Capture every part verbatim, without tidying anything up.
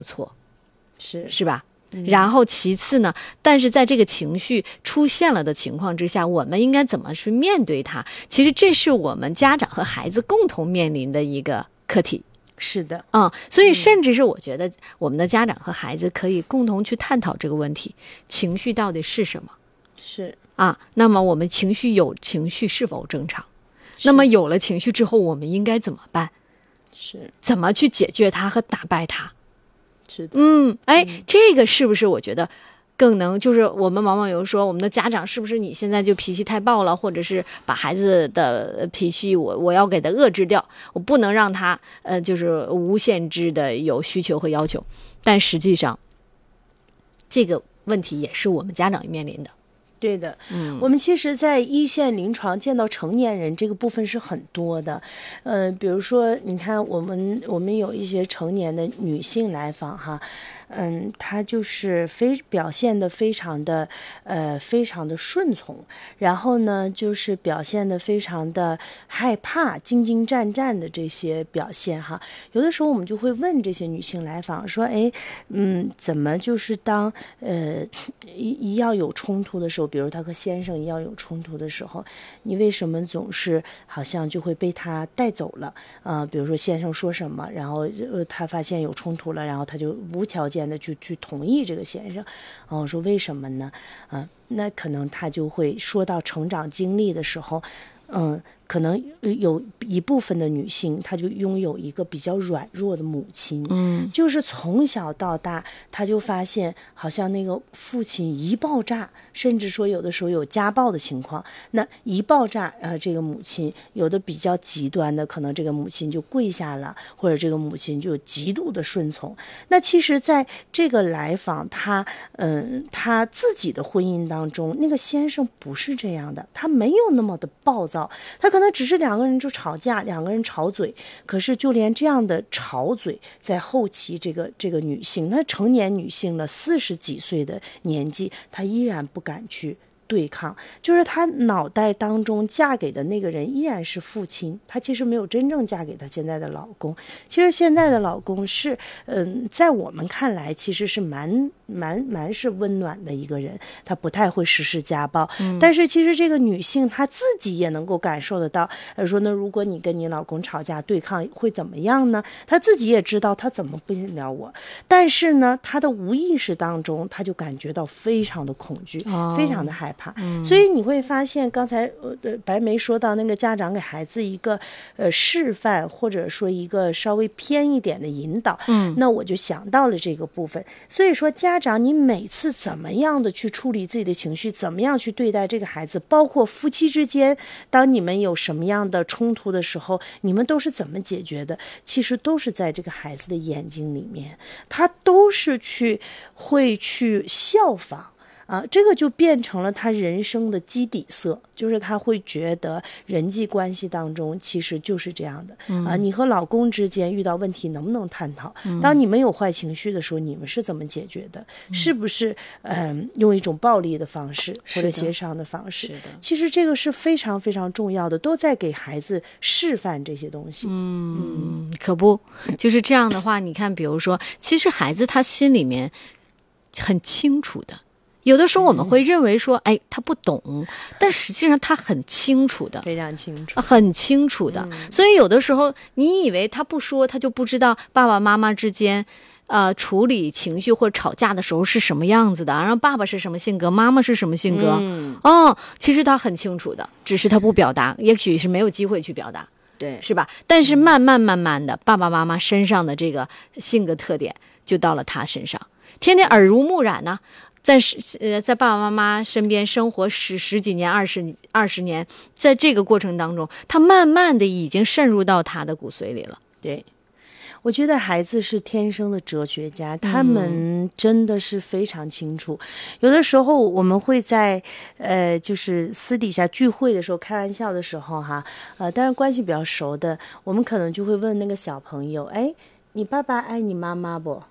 错， 是是吧？然后其次呢，但是在这个情绪出现了的情况之下，我们应该怎么去面对它？其实这是我们家长和孩子共同面临的一个课题。 是的， 嗯，所以甚至是我觉得我们的家长和孩子可以共同去探讨这个问题：情绪到底是什么？ 是啊，那么我们情绪有情绪是否正常？那么有了情绪之后，我们应该怎么办？ 是怎么去解决它和打败它？ 是的， 嗯，哎，嗯、这个是不是我觉得更能就是我们往往有说我们的家长是不是你现在就脾气太暴了，或者是把孩子的脾气我我要给他遏制掉，我不能让他呃就是无限制的有需求和要求，但实际上这个问题也是我们家长面临的。 对的， 嗯， 我们其实在一线临床见到成年人这个部分是很多的，呃，比如说你看我们我们有一些成年的女性来访哈，嗯，她就是非表现的非常的呃非常的顺从，然后呢就是表现的非常的害怕、惊惊战战的这些表现哈。有的时候我们就会问这些女性来访说，哎，嗯，怎么就是当呃一一要有冲突的时候，比如她和先生一要有冲突的时候，你为什么总是好像就会被他带走了？呃，比如说先生说什么，然后呃他发现有冲突了，然后他就无条件的去去同意这个先生。然后我说为什么呢？啊、呃，那可能他就会说到成长经历的时候，嗯、呃。可能有一部分的女性，她就拥有一个比较软弱的母亲， 嗯， 就是从小到大，她就发现好像那个父亲一爆炸，甚至说有的时候有家暴的情况，那一爆炸，呃，这个母亲有的比较极端的，可能这个母亲就跪下了，或者这个母亲就极度的顺从。那其实，在这个来访，她，嗯，她自己的婚姻当中，那个先生不是这样的，他没有那么的暴躁，他可能只是两个人就吵架，两个人吵嘴，可是就连这样的吵嘴，在后期这个这个女性，她成年女性了，四十几岁的年纪，她依然不敢去对抗，就是她脑袋当中嫁给的那个人依然是父亲，她其实没有真正嫁给她现在的老公。其实现在的老公是，嗯，在我们看来其实是蛮蛮蛮是温暖的一个人，他不太会实施家暴，嗯、但是其实这个女性她自己也能够感受得到，呃，说呢，如果你跟你老公吵架对抗会怎么样呢？她自己也知道她怎么不了我，但是呢，她的无意识当中，她就感觉到非常的恐惧，哦、非常的害怕。嗯、所以你会发现，刚才呃白梅说到那个家长给孩子一个呃示范，或者说一个稍微偏一点的引导，嗯，那我就想到了这个部分。所以说，家长你每次怎么样的去处理自己的情绪，怎么样去对待这个孩子，包括夫妻之间，当你们有什么样的冲突的时候，你们都是怎么解决的？其实都是在这个孩子的眼睛里面，他都是去会去效仿。啊，这个就变成了他人生的基底色，就是他会觉得人际关系当中其实就是这样的、嗯、啊。你和老公之间遇到问题能不能探讨？嗯、当你们有坏情绪的时候，你们是怎么解决的？嗯、是不是嗯、呃、用一种暴力的方式或者协商的方式？是的，其实这个是非常非常重要的，都在给孩子示范这些东西。 嗯，嗯可不就是这样的话，你看，比如说，其实孩子他心里面很清楚的。有的时候我们会认为说，哎，他不懂，但实际上他很清楚的， 非常清楚， 很清楚的。嗯、所以有的时候你以为他不说，他就不知道爸爸妈妈之间，呃，处理情绪或者吵架的时候是什么样子的。然后爸爸是什么性格，妈妈是什么性格，嗯，哦，其实他很清楚的，只是他不表达，也许是没有机会去表达， 对， 是吧？但是慢慢慢慢的，爸爸妈妈身上的这个性格特点就到了他身上，天天耳濡目染呢、啊。在呃，在爸爸妈妈身边生活十十几年、二十二十年，在这个过程当中，他慢慢的已经渗入到他的骨髓里了。 对，我觉得孩子是天生的哲学家，他们真的是非常清楚。嗯、有的时候我们会在呃，就是私底下聚会的时候开玩笑的时候哈，呃，当然关系比较熟的，我们可能就会问那个小朋友，哎，你爸爸爱你妈妈不？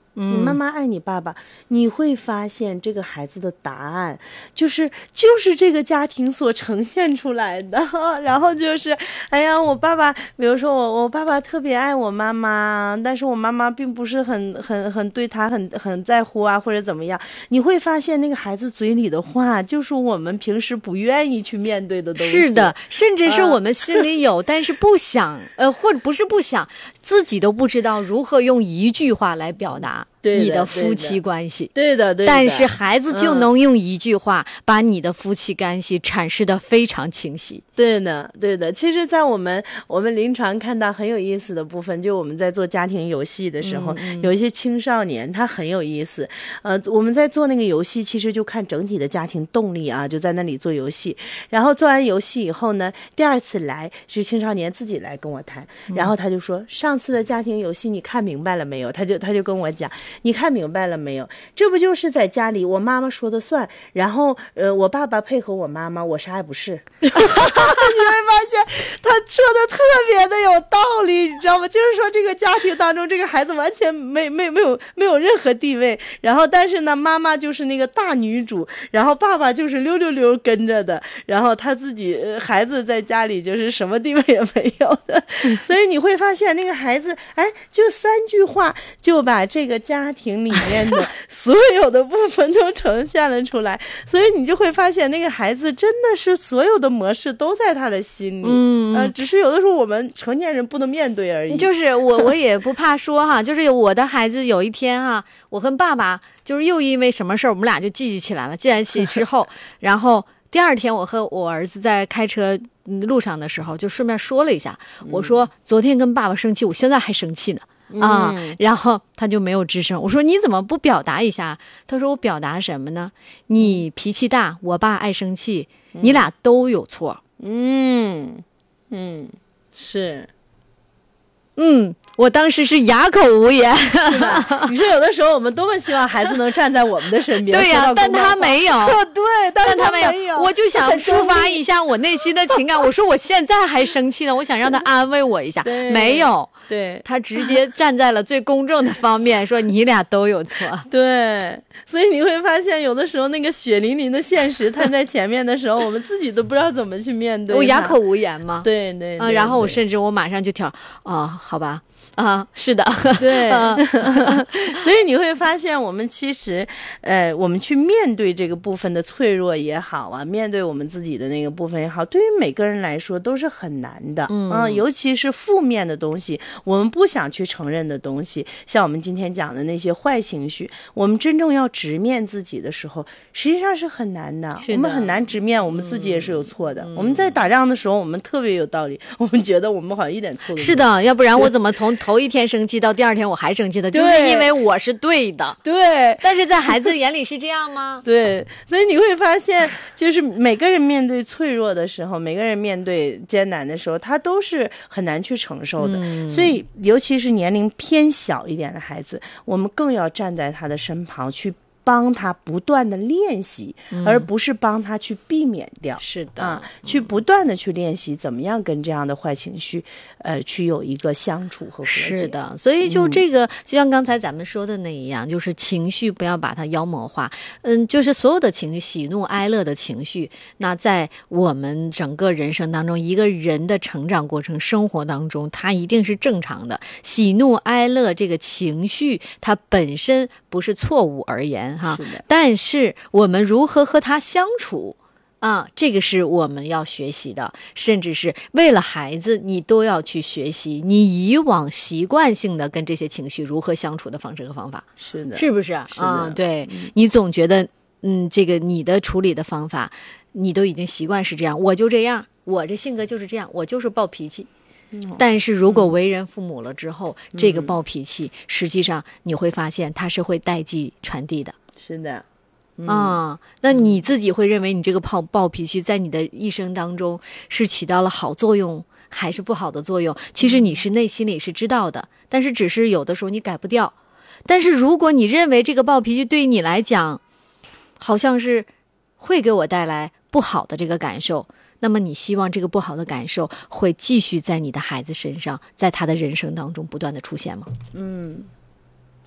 你妈妈爱你爸爸，你会发现这个孩子的答案就是就是这个家庭所呈现出来的。然后就是哎呀，我爸爸，比如说我我爸爸特别爱我妈妈，但是我妈妈并不是很很很对他很很在乎啊，或者怎么样。你会发现那个孩子嘴里的话就是我们平时不愿意去面对的东西。 是的，甚至是我们心里有、啊、但是不想呃或者不是不想，自己都不知道如何用一句话来表达你的夫妻关系。 对的，对的。 但是孩子就能用一句话把你的夫妻关系阐释得非常清晰。 对的，对的。其实在我们我们临床看到很有意思的部分，就我们在做家庭游戏的时候、嗯、有一些青少年他很有意思。呃，我们在做那个游戏其实就看整体的家庭动力啊，就在那里做游戏。然后做完游戏以后呢，第二次来是青少年自己来跟我谈，然后他就说、嗯、上次的家庭游戏你看明白了没有？他就他就跟我讲，你看明白了没有？这不就是在家里我妈妈说的算，然后呃我爸爸配合我妈妈，我啥也不是。你会发现他说的特别的有道理，你知道吗？就是说这个家庭当中这个孩子完全没没没有没有任何地位，然后但是呢妈妈就是那个大女主，然后爸爸就是溜溜溜跟着的，然后他自己孩子在家里就是什么地位也没有的。所以你会发现那个孩子哎就三句话就把这个家庭里面的所有的部分都呈现了出来。所以你就会发现那个孩子真的是所有的模式都在他的心里，嗯，呃，只是有的时候我们成年人不能面对而已。 就是我我也不怕说哈，就是我的孩子有一天哈，我跟爸爸就是又因为什么事儿，我们俩就记记起来了，记在一起之后，然后第二天我和我儿子在开车路上的时候，就顺便说了一下，我说昨天跟爸爸生气，我现在还生气呢。啊、嗯，然后他就没有吱声。我说你怎么不表达一下？他说我表达什么呢？你脾气大，我爸爱生气，嗯、你俩都有错。 嗯嗯，是， 嗯，我当时是哑口无言。 是吧？你说有的时候我们多么希望孩子能站在我们的身边。 对呀、啊，但他没有。 对，但他没有。 我就想抒发一下我内心的情感。我说我现在还生气呢，我想让他安慰我一下。没有。 对， 他直接站在了最公正的方面，说你俩都有错。 对，所以你会发现有的时候那个血淋淋的现实摊在前面的时候，我们自己都不知道怎么去面对。 我哑口无言嘛。 对 对, 对, 对、 呃、然后我甚至我马上就挑哦，好吧。啊，是的， 对，所以你会发现，我们其实，呃，我们去面对这个部分的脆弱也好啊，面对我们自己的那个部分也好，对于每个人来说都是很难的，嗯、呃，尤其是负面的东西，我们不想去承认的东西，像我们今天讲的那些坏情绪，我们真正要直面自己的时候，实际上是很难的， 的我们很难直面我们自己也是有错的。嗯、我们在打仗的时候，我们特别有道理，我们觉得我们好像一点错都没有。 是的，要不然我怎么从头一天生气到第二天我还生气的，就是因为我是对的。 对， 但是在孩子眼里是这样吗？ 对，所以你会发现，就是每个人面对脆弱的时候，每个人面对艰难的时候，他都是很难去承受的。嗯、所以，尤其是年龄偏小一点的孩子，我们更要站在他的身旁去帮他不断的练习、嗯、而不是帮他去避免掉。 是的、 啊、去不断的去练习怎么样跟这样的坏情绪呃，去有一个相处和和解。 是的，所以就这个、嗯、就像刚才咱们说的那一样，就是情绪不要把它妖魔化。嗯，就是所有的情绪，喜怒哀乐的情绪，那在我们整个人生当中，一个人的成长过程生活当中，它一定是正常的。喜怒哀乐这个情绪它本身不是错误而言哈， 是的， 但是我们如何和它相处啊，这个是我们要学习的，甚至是为了孩子，你都要去学习你以往习惯性的跟这些情绪如何相处的方式和方法。 是的， 是不是？ 是的， 啊，对、 嗯， 你总觉得，嗯，这个你的处理的方法，你都已经习惯是这样，我就这样，我这性格就是这样，我就是暴脾气。嗯、但是如果为人父母了之后、嗯、这个暴脾气实际上你会发现它是会代际传递的。 是的。 嗯、啊，那你自己会认为你这个暴暴脾气在你的一生当中是起到了好作用还是不好的作用？其实你是内心里是知道的，但是只是有的时候你改不掉。但是如果你认为这个暴脾气对于你来讲好像是会给我带来不好的这个感受，那么你希望这个不好的感受会继续在你的孩子身上，在他的人生当中不断的出现吗？ 嗯，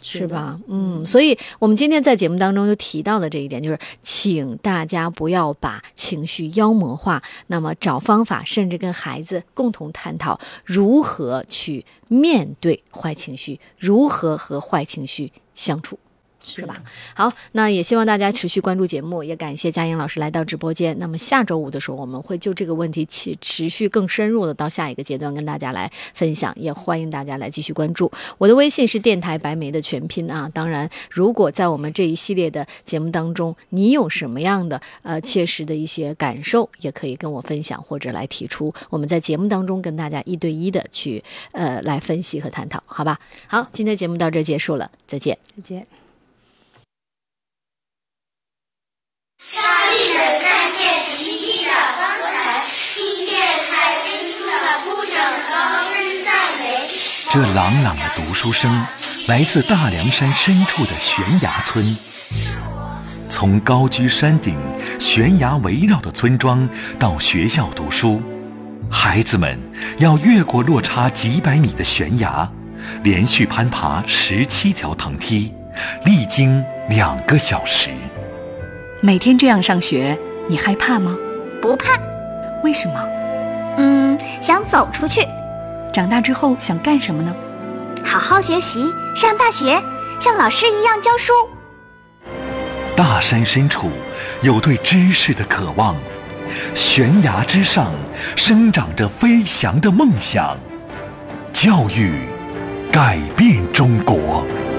是吧？嗯，所以我们今天在节目当中就提到了这一点，就是请大家不要把情绪妖魔化，那么找方法，甚至跟孩子共同探讨如何去面对坏情绪，如何和坏情绪相处。是吧？好，那也希望大家持续关注节目，也感谢佳颖老师来到直播间。那么下周五的时候，我们会就这个问题持持续更深入的到下一个阶段跟大家来分享，也欢迎大家来继续关注。我的微信是电台白梅的全拼啊。当然，如果在我们这一系列的节目当中，你有什么样的呃切实的一些感受，也可以跟我分享或者来提出，我们在节目当中跟大家一对一的去呃来分析和探讨，好吧？好，今天节目到这儿结束了，再见。 再见。 沙利能看见奇异的光彩，听见海边处的姑娘高声赞美。 这朗朗的读书声来自大凉山深处的悬崖村。从高居山顶、悬崖围绕的村庄到学校读书，孩子们要越过落差几百米的悬崖，连续攀爬十七条藤梯，历经两个小时。 每天这样上学，你害怕吗？ 不怕。 为什么？ 嗯，想走出去。 长大之后想干什么呢？ 好好学习，上大学，像老师一样教书。 大山深处有对知识的渴望，悬崖之上生长着飞翔的梦想。教育改变中国。